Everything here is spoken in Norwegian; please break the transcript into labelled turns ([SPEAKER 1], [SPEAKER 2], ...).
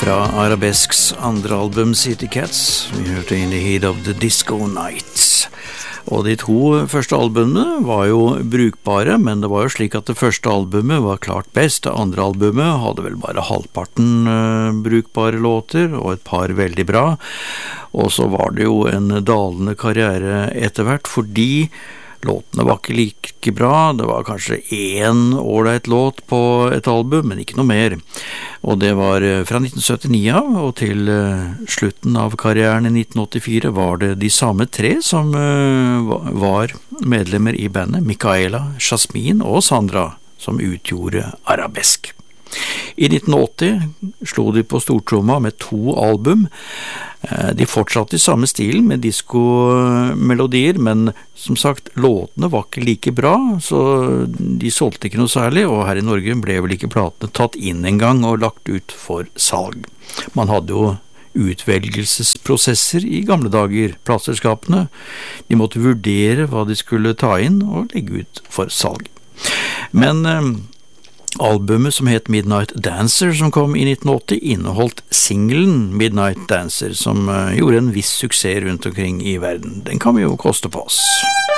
[SPEAKER 1] Fra Arabesks andre album City Cats, vi hørte In the Heat of the Disco Nights. Og de to første albumene var jo brukbare, men det var jo slik at det første albumet var klart best. Det andre albumet hadde vel bare halvparten brukbare låter, og et par veldig bra. Og så var det jo en dalende karriere etter hvert, fordi låtene var ikke like bra. Det var kanskje én ålreit låt på et album, men ikke noe mer. Og det var fra 1979 av, og til slutten av karrieren i 1984 var det de samme tre som var medlemmer i bandet, Michaela, Jasmine og Sandra, som utgjorde Arabesk. I 1980 slo de på stortromma med 2 album. De fortsatte i samme stilen med diskomelodier, men som sagt, låtene var ikke like bra, så de solgte ikke noe særlig, og her i Norge ble vel ikke platene tatt inn en gang og lagt ut for salg. Man hadde jo utvelgelsesprosesser i gamle dager, plateselskapene. De måtte vurdere hva de skulle ta inn og legge ut for salg. Men albumet som het Midnight Dancer, som kom i 1980, inneholdt singelen Midnight Dancer, som gjorde en viss suksess rundt omkring i verden. Den kan vi jo koste på oss.